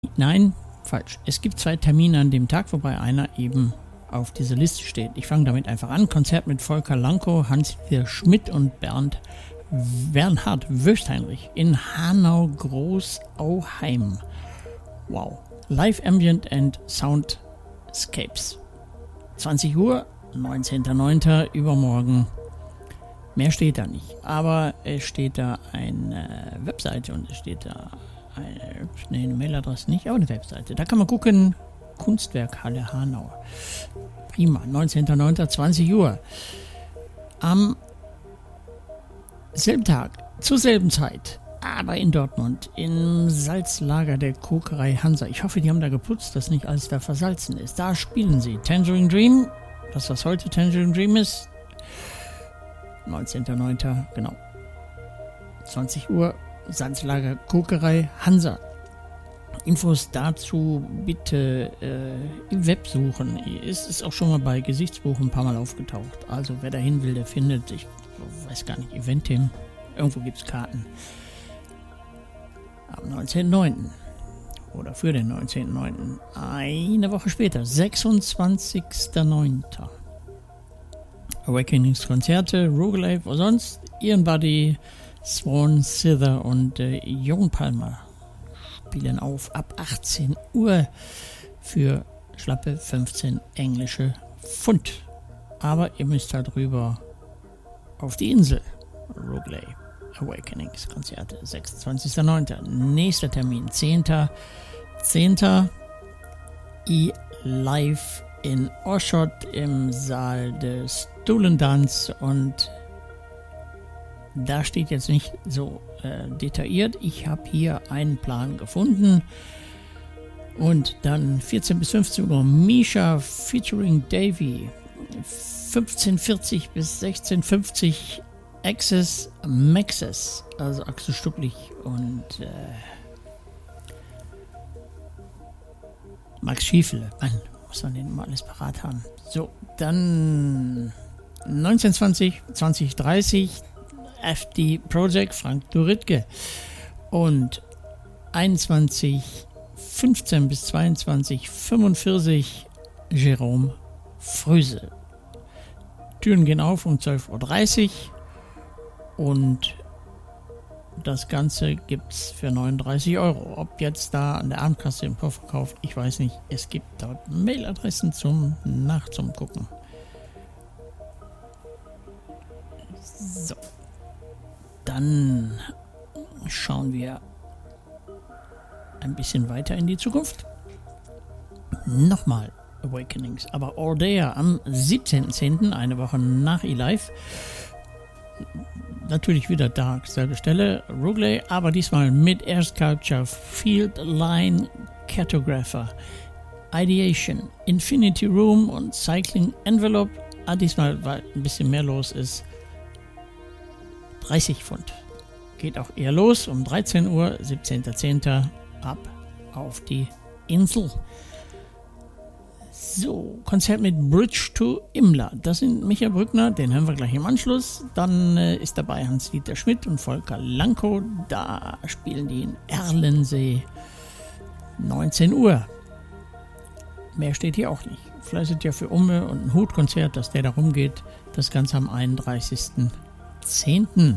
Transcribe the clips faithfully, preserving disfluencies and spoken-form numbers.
Nein, falsch. Es gibt zwei Termine an dem Tag, wobei einer eben auf dieser Liste steht. Ich fange damit einfach an. Konzert mit Volker Lankow, Hans-Dieter Schmidt und Bernd Bernhard Wöstheinrich in Hanau-Groß-Auheim. Wow. Live Ambient and Soundscapes. zwanzig Uhr, neunzehnter neunter übermorgen. Mehr steht da nicht. Aber es steht da eine Webseite und es steht da eine, nee, eine Mailadresse nicht, aber eine Webseite. Da kann man gucken. Kunstwerkhalle Hanau. Prima. neunzehnter neunter, zwanzig Uhr. Am selben Tag, zur selben Zeit, aber in Dortmund, im Salzlager der Kokerei Hansa. Ich hoffe, die haben da geputzt, dass nicht alles da versalzen ist. Da spielen sie Tangerine Dream, das was heute Tangerine Dream ist. neunzehnter neunter, genau. zwanzig Uhr, Salzlager Kokerei Hansa. Infos dazu bitte äh, im Web suchen. Es ist auch schon mal bei Gesichtsbuch ein paar Mal aufgetaucht. Also wer dahin will, der findet, ich weiß gar nicht, Eventim, irgendwo gibt es Karten. Am neunzehnten neunten oder für den neunzehnten neunten Eine Woche später, sechsundzwanzigster neunter Awakenings Konzerte, Roguelife, was sonst? Ian Buddy, Swan, Sither und äh, Jon Palmer spielen auf ab achtzehn Uhr für schlappe fünfzehn englische Pfund. Aber ihr müsst halt rüber auf die Insel. Roguelay Awakenings Konzerte, sechsundzwanzigster neunter Nächster Termin, zehnter zehnter I live in Oschot im Saal des Stolen-Dance und da steht jetzt nicht so äh, detailliert. Ich habe hier einen Plan gefunden. Und dann vierzehn bis fünfzehn Uhr Misha featuring Davey. fünfzehn vierzig bis sechzehn fünfzig Access Maxes. Also Axel Stucklich und äh, Max Schiefele. Mann, muss man den immer alles parat haben. So, dann neunzehn zwanzig, zwanzig dreißig F D Project Frank Duritke und einundzwanzig fünfzehn bis zweiundzwanzig fünfundvierzig Jerome Fröse. Türen gehen auf um zwölf Uhr dreißig und das Ganze gibt's für neununddreißig Euro. Ob jetzt da an der Abendkasse im Vorverkauf, ich weiß nicht. Es gibt dort Mailadressen zum Nach zum Gucken. So. Dann schauen wir ein bisschen weiter in die Zukunft. Nochmal Awakenings, aber Ordea am siebzehnten zehnten, eine Woche nach eLive. Natürlich wieder da, selbe Stelle, Roguelay, aber diesmal mit Air Sculpture, Field Line Cartographer, Ideation, Infinity Room und Cycling Envelope. Ah, diesmal, weil ein bisschen mehr los ist, dreißig Pfund. Geht auch eher los um dreizehn Uhr, siebzehnter zehnter ab auf die Insel. So, Konzert mit Bridge to Imla. Das sind Michael Brückner, den hören wir gleich im Anschluss. Dann äh, ist dabei Hans-Dieter Schmidt und Volker Lankow. Da spielen die in Erlensee. neunzehn Uhr. Mehr steht hier auch nicht. Vielleicht sind ja für Umme und ein Hutkonzert, dass der da rumgeht. Das Ganze am einunddreißigsten zehnten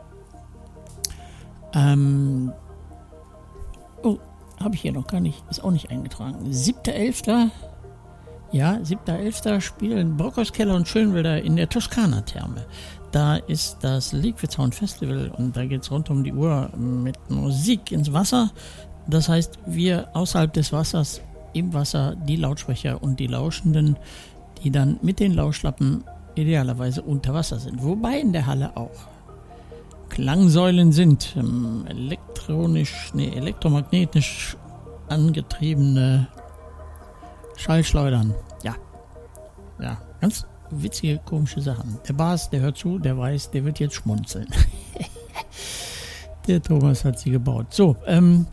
Ähm, oh, habe ich hier noch gar nicht, ist auch nicht eingetragen. siebter elfter Ja, siebter elfter spielen Brockhauskeller und Schönwälder in der Toskana-Therme. Da ist das Liquid Sound Festival und da geht es rund um die Uhr mit Musik ins Wasser. Das heißt, wir außerhalb des Wassers, im Wasser, die Lautsprecher und die Lauschenden, die dann mit den Lauschlappen idealerweise unter Wasser sind. Wobei in der Halle auch Klangsäulen sind, ähm, elektronisch, nee, elektromagnetisch angetriebene Schallschleudern. Ja. Ja, ganz witzige, komische Sachen. Der Bas, der hört zu, der weiß, der wird jetzt schmunzeln. Der Thomas hat sie gebaut. So, ähm,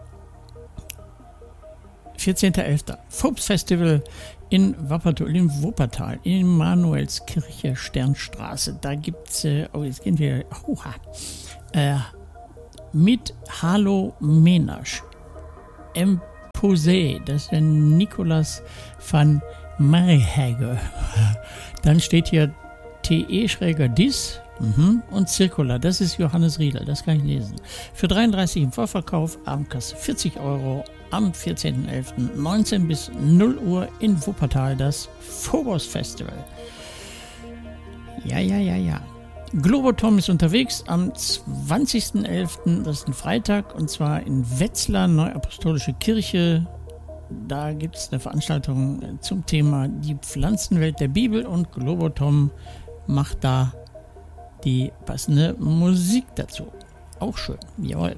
vierzehnter elfter Phobos Festival in Wuppertal, in Wuppertal, in Manuelskirche, Sternstraße. Da gibt's, äh, oh, jetzt gehen wir, oha, äh, mit Halo Menasch, M Composé, das ist der Nicolas van Marihage. Dann steht hier T E-Dis mhm. und Circular, das ist Johannes Riedel, das kann ich lesen. Für dreiunddreißig im Vorverkauf, Abendkasse vierzig Euro, am vierzehnten elften neunzehn bis null Uhr in Wuppertal, das Phobos Festival. Ja, ja, ja, ja. Globotom ist unterwegs am zwanzigsten elften, das ist ein Freitag, und zwar in Wetzlar, Neuapostolische Kirche. Da gibt es eine Veranstaltung zum Thema die Pflanzenwelt der Bibel und Globotom macht da die passende Musik dazu. Auch schön, jawohl.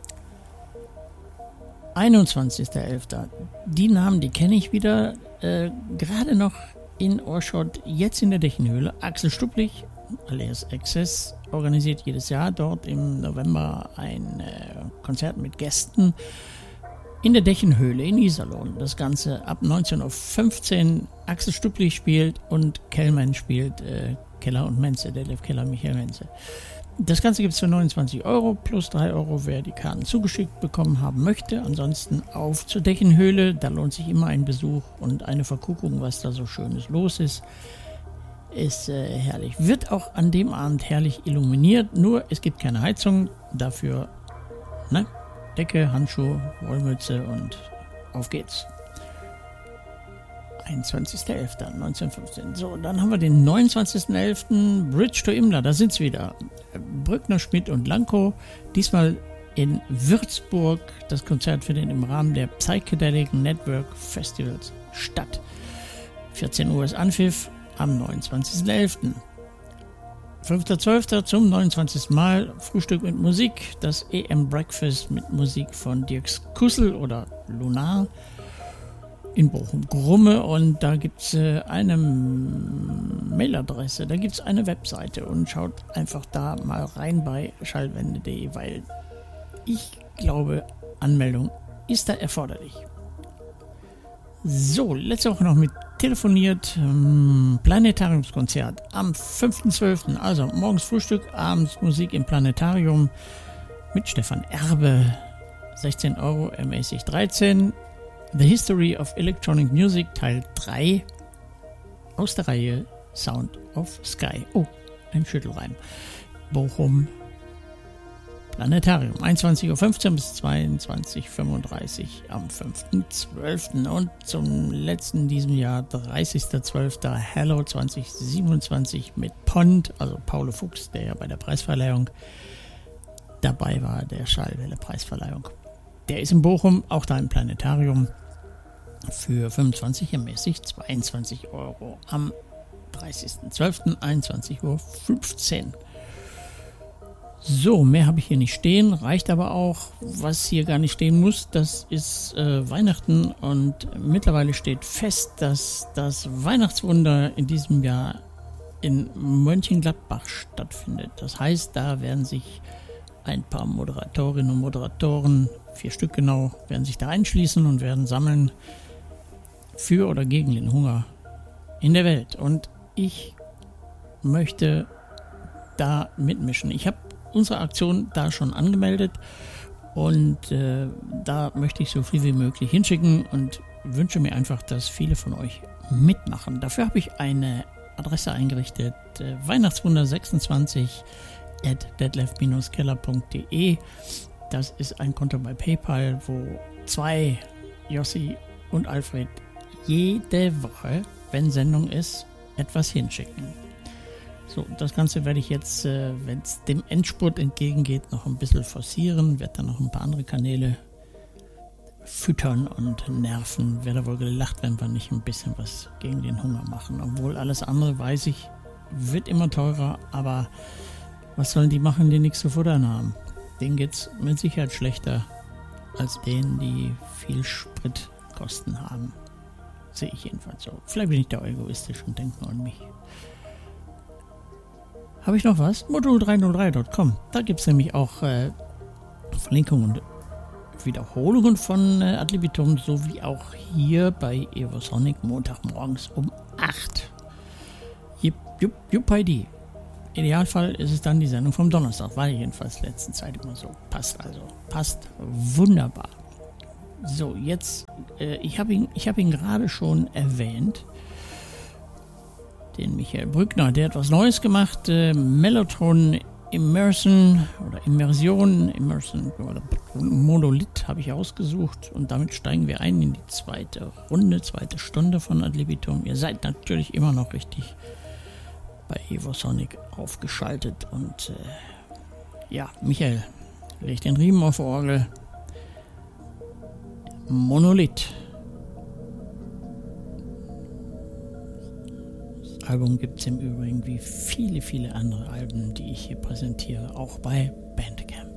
einundzwanzigsten elften Die Namen, die kenne ich wieder, äh, gerade noch in Ohrschott, jetzt in der Dächenhöhle. Axel Stupplich, alias Access, organisiert jedes Jahr dort im November ein äh, Konzert mit Gästen in der Dächenhöhle in Iserlohn. Das Ganze ab neunzehn Uhr fünfzehn. Axel Stupplich spielt und Kellmann spielt äh, Keller und Menze, Detlef Keller, Michael Menze. Das Ganze gibt es für neunundzwanzig Euro plus drei Euro, wer die Karten zugeschickt bekommen haben möchte. Ansonsten auf zur Dächenhöhle, da lohnt sich immer ein Besuch und eine Verguckung, was da so Schönes los ist. Ist äh, herrlich. Wird auch an dem Abend herrlich illuminiert, nur es gibt keine Heizung, dafür ne, Decke, Handschuhe, Wollmütze und auf geht's. einundzwanzigsten elften neunzehnhundertfünfzehn. So, dann haben wir den neunundzwanzigsten elften Bridge to Imla, da sind's wieder. Brückner, Schmidt und Lanko, diesmal in Würzburg. Das Konzert findet im Rahmen der Psychedelic Network Festivals statt. vierzehn Uhr ist Anpfiff am neunundzwanzigsten elften fünfter zwölfter zum neunundzwanzigsten Mal Frühstück mit Musik, das E M Breakfast mit Musik von Dirks Kussel oder Lunar in Bochum-Grumme, und da gibt es äh, eine Mailadresse, da gibt es eine Webseite und schaut einfach da mal rein bei schallwende punkt de, weil ich glaube, Anmeldung ist da erforderlich. So, letzte Woche noch mit telefoniert, ähm, Planetariumskonzert am fünften zwölften, also morgens Frühstück, abends Musik im Planetarium mit Stefan Erbe, sechzehn Euro, ermäßigt dreizehn. The History of Electronic Music Teil drei aus der Reihe Sound of Sky. Oh, ein Schüttelreim. Bochum Planetarium. einundzwanzig Uhr fünfzehn bis zweiundzwanzig Uhr fünfunddreißig am fünften zwölften. Und zum letzten in diesem Jahr, dreißigsten zwölften Hello zwanzig siebenundzwanzig mit Pond, also Paul Fuchs, der ja bei der Preisverleihung dabei war, der Schallwelle-Preisverleihung. Der ist in Bochum, auch da im Planetarium, für fünfundzwanzig ermäßigt zweiundzwanzig Euro am dreißigsten zwölften einundzwanzig Uhr fünfzehn. So, mehr habe ich hier nicht stehen, reicht aber auch. Was hier gar nicht stehen muss, das ist äh, Weihnachten, und mittlerweile steht fest, dass das Weihnachtswunder in diesem Jahr in Mönchengladbach stattfindet. Das heißt, da werden sich ein paar Moderatorinnen und Moderatoren, vier Stück genau, werden sich da einschließen und werden sammeln für oder gegen den Hunger in der Welt. Und ich möchte da mitmischen. Ich habe unsere Aktion da schon angemeldet und äh, da möchte ich so viel wie möglich hinschicken und wünsche mir einfach, dass viele von euch mitmachen. Dafür habe ich eine Adresse eingerichtet, äh, Weihnachtswunder sechsundzwanzig at detlef dash keller punkt de. Das ist ein Konto bei PayPal, wo zwei, Jossi und Alfred, jede Woche, wenn Sendung ist, etwas hinschicken. So, das Ganze werde ich jetzt, äh, wenn es dem Endspurt entgegengeht, noch ein bisschen forcieren, werde dann noch ein paar andere Kanäle füttern und nerven. Wäre wohl gelacht, wenn wir nicht ein bisschen was gegen den Hunger machen. Obwohl alles andere, weiß ich, wird immer teurer, aber was sollen die machen, die nichts zu futtern haben? Denen geht es mit Sicherheit schlechter als denen, die viel Spritkosten haben. Sehe ich jedenfalls so. Vielleicht bin ich da egoistisch und denke nur an mich. Habe ich noch was? modul dreihundertdrei punkt com. Da gibt es nämlich auch äh, Verlinkungen und Wiederholungen von äh, Ad libitum, sowie auch hier bei Evosonic Montagmorgens um acht. Jupp, jupp, jupp, Heidi. Idealfall ist es dann die Sendung vom Donnerstag, war jedenfalls letzten Zeit immer so. Passt also, passt wunderbar. So, jetzt, äh, ich habe ihn, ich hab ihn gerade schon erwähnt. Den Michael Brückner, der hat was Neues gemacht. Äh, Mellotron Immersion oder Immersion, Immersion oder Monolith habe ich ausgesucht. Und damit steigen wir ein in die zweite Runde, zweite Stunde von Ad libitum. Ihr seid natürlich immer noch richtig bei Evosonic aufgeschaltet. Und äh, ja, Michael, leg den Riemen auf die Orgel. Monolith. Das Album gibt es im Übrigen wie viele, viele andere Alben, die ich hier präsentiere, auch bei Bandcamp.